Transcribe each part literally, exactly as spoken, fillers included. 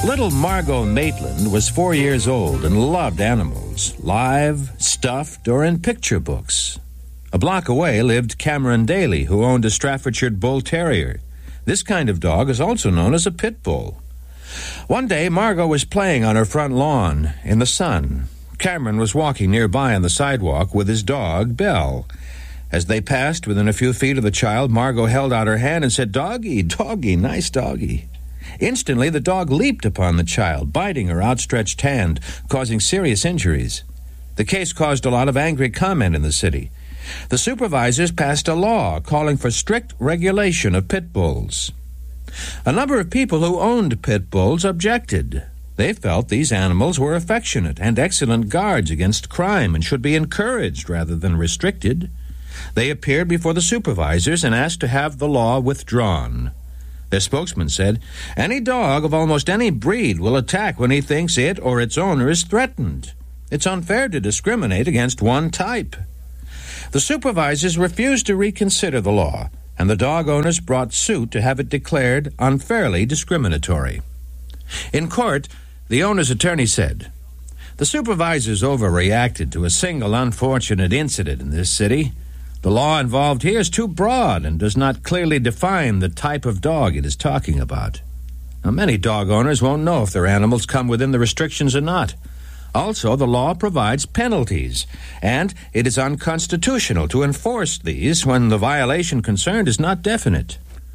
Little Margot Maitland was four years old and loved animals, live, stuffed, or in picture books. A block away lived Cameron Daly, who owned a Staffordshire Bull Terrier. This kind of dog is also known as a pit bull. One day, Margot was playing on her front lawn in the sun. Cameron was walking nearby on the sidewalk with his dog, Belle. As they passed within a few feet of the child, Margot held out her hand and said, "Doggy, doggy, nice doggy." Instantly, the dog leaped upon the child, biting her outstretched hand, causing serious injuries. The case caused a lot of angry comment in the city. The supervisors passed a law calling for strict regulation of pit bulls. A number of people who owned pit bulls objected. They felt these animals were affectionate and excellent guards against crime and should be encouraged rather than restricted. They appeared before the supervisors and asked to have the law withdrawn. Their spokesman said, "Any dog of almost any breed will attack when he thinks it or its owner is threatened. It's unfair to discriminate against one type." The supervisors refused to reconsider the law, and the dog owners brought suit to have it declared unfairly discriminatory. In court, the owner's attorney said, "The supervisors overreacted to a single unfortunate incident in this city. The law involved here is too broad and does not clearly define the type of dog it is talking about. Now, many dog owners won't know if their animals come within the restrictions or not. Also, the law provides penalties, and it is unconstitutional to enforce these when the violation concerned is not definite."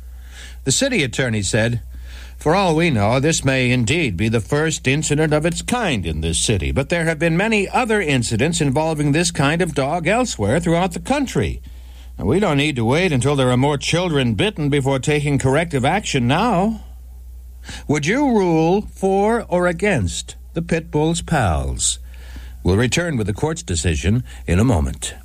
The city attorney said, "For all we know, this may indeed be the first incident of its kind in this city, but there have been many other incidents involving this kind of dog elsewhere throughout the country. And we don't need to wait until there are more children bitten before taking corrective action now. Would you rule for or against the Pit Bull's pals?" We'll return with the court's decision in a moment.